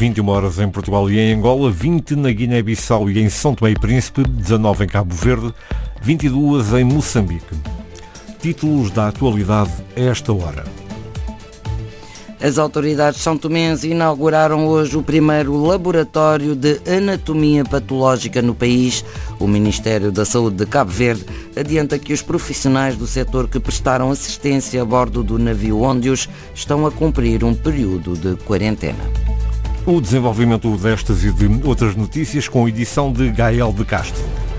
21 horas em Portugal e em Angola, 20 na Guiné-Bissau e em São Tomé e Príncipe, 19 em Cabo Verde, 22 em Moçambique. Títulos da atualidade a esta hora. As autoridades são-tomenses inauguraram hoje o primeiro laboratório de anatomia patológica no país. O Ministério da Saúde de Cabo Verde adianta que os profissionais do setor que prestaram assistência a bordo do navio Óndios estão a cumprir um período de quarentena. O desenvolvimento destas e de outras notícias com a edição de Gael de Castro.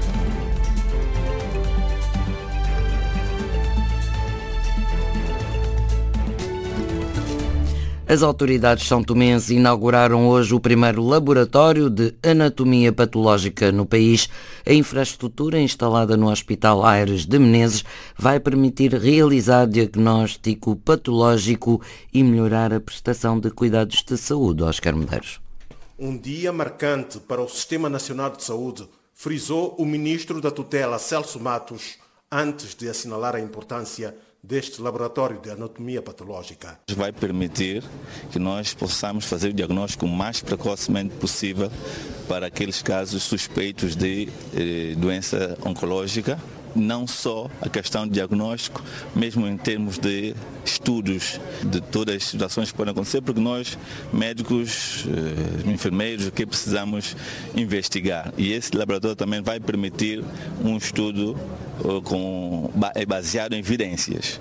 As autoridades são-tomenses inauguraram hoje o primeiro laboratório de anatomia patológica no país. A infraestrutura instalada no Hospital Aires de Menezes vai permitir realizar diagnóstico patológico e melhorar a prestação de cuidados de saúde. Oscar Medeiros. Um dia marcante para o Sistema Nacional de Saúde, frisou o ministro da tutela Celso Matos, antes de assinalar a importância deste laboratório de anatomia patológica. Vai permitir que nós possamos fazer o diagnóstico o mais precocemente possível para aqueles casos suspeitos de doença oncológica. Não só a questão de diagnóstico, mesmo em termos de estudos de todas as situações que podem acontecer, porque nós, médicos, enfermeiros, que precisamos investigar. E esse laboratório também vai permitir um estudo baseado em evidências.